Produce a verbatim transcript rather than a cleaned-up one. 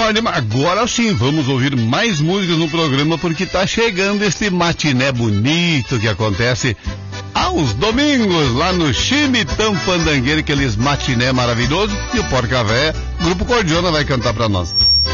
Morning. Agora sim, vamos ouvir mais músicas no programa, porque tá chegando este matiné bonito que acontece aos domingos, lá no Chimitão Pandangueiro, aqueles matiné maravilhoso. E o Porca Véia, Grupo Cordiona, vai cantar pra nós.